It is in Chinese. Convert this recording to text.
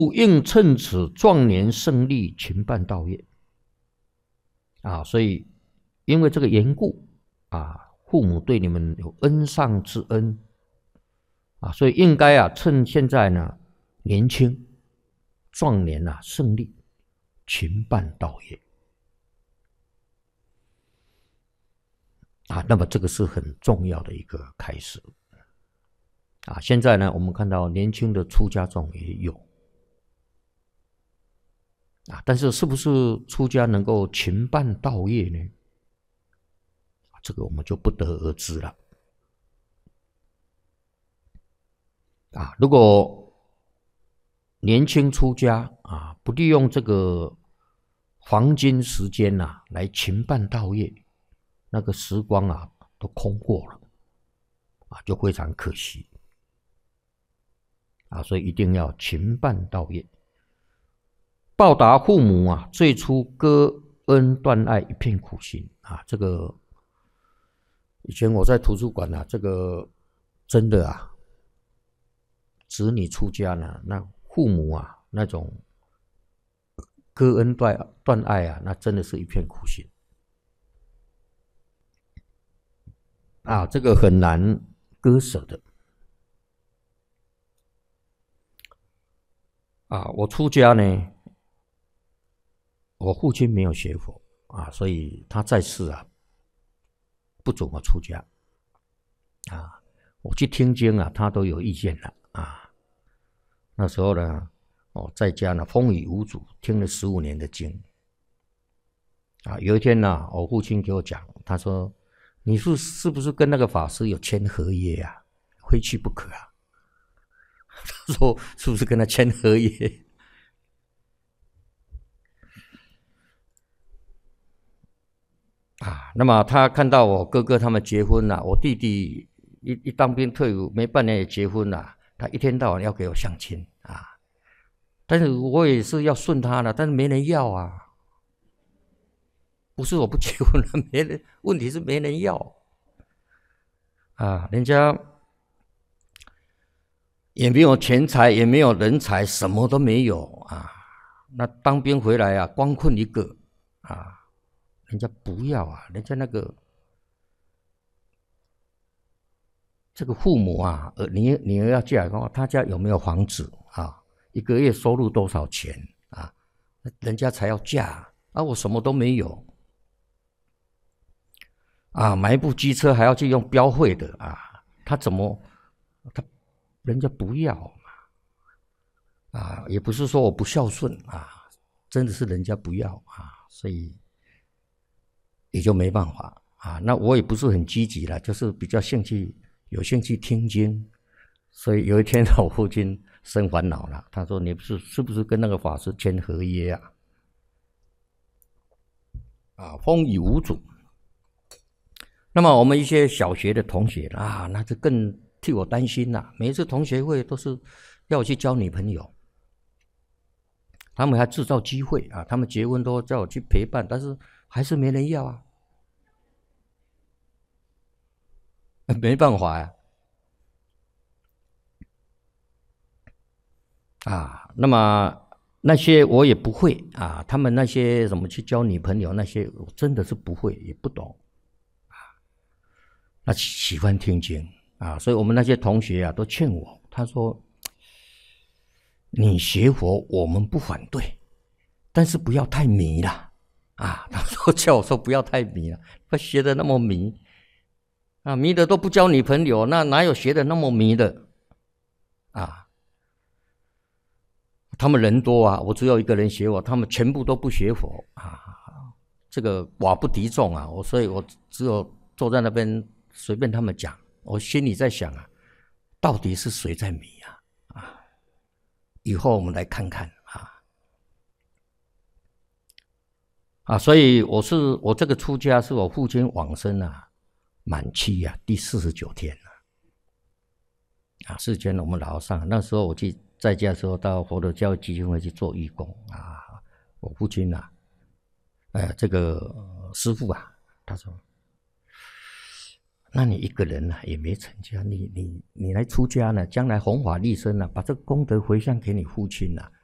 吾应趁此壮年胜利，勤办道业。所以因为这个缘故父母对你们有恩上之恩所以应该趁现在呢年轻壮年胜利，勤办道业那么这个是很重要的一个开始现在呢，我们看到年轻的出家众也有但是是不是出家能够勤办道业呢？这个我们就不得而知了如果年轻出家不利用这个黄金时间来勤办道业，那个时光都空过了就非常可惜所以一定要勤办道业，报答父母最初割恩断爱，一片苦心这个以前我在图书馆这个真的子女出家呢，那父母那种割恩断爱那真的是一片苦心这个很难割舍的我出家呢，我父亲没有学佛所以他在世不准我出家我去听经他都有意见了那时候呢在家呢风雨无阻，听了15年的经有一天呢我父亲给我讲，他说你是不是跟那个法师有签合约非去不可他说是不是跟他签合约那么他看到我哥哥他们结婚了，我弟弟一当兵退伍没半年也结婚了，他一天到晚要给我相亲但是我也是要顺他了，但是没人要不是我不结婚了，没人，问题是没人要人家也没有钱财，也没有人才，什么都没有那当兵回来光困一个人家不要人家那个这个父母女儿要嫁的话，他家有没有房子一个月收入多少钱人家才要嫁我什么都没有买一部机车还要去用标会的他人家不要也不是说我不孝顺真的是人家不要所以也就没办法那我也不是很积极了，就是比较有兴趣听经，所以有一天我父亲生烦恼了，他说你是不是跟那个法师签合约风雨无阻。那么我们一些小学的同学那就更替我担心了，每一次同学会都是要我去交女朋友，他们还制造机会他们结婚都叫我去陪伴，但是还是没人要没办法那么那些我也不会他们那些怎么去交女朋友那些我真的是不会也不懂那喜欢听经所以我们那些同学都劝我，他说你学佛我们不反对，但是不要太迷了他说叫我说不要太迷了，不学得那么迷迷的都不交女朋友，那哪有学得那么迷的他们人多我只有一个人学佛，他们全部都不学佛这个寡不敌众所以我只有坐在那边随便他们讲，我心里在想到底是谁在迷以后我们来看看所以我这个出家是我父亲往生满期第49天世间我们老上那时候我去在家的时候到佛陀教育基金会去做义工我父亲这个师父他说那你一个人也没成家，你来出家呢，将来弘法利生把这个功德回向给你父亲